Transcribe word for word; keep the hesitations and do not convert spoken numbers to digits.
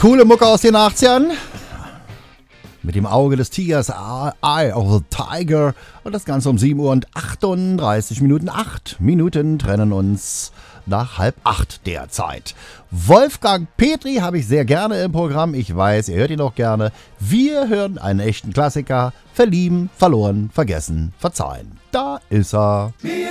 Coole Mucke aus den achtzigern. Mit dem Auge des Tigers, Eye of the Tiger. Und das Ganze um sieben Uhr und achtunddreißig Minuten. Acht Minuten trennen uns nach halb acht derzeit. Wolfgang Petri habe ich sehr gerne im Programm. Ich weiß, ihr hört ihn auch gerne. Wir hören einen echten Klassiker. Verlieben, verloren, vergessen, verzeihen. Da ist er. Wir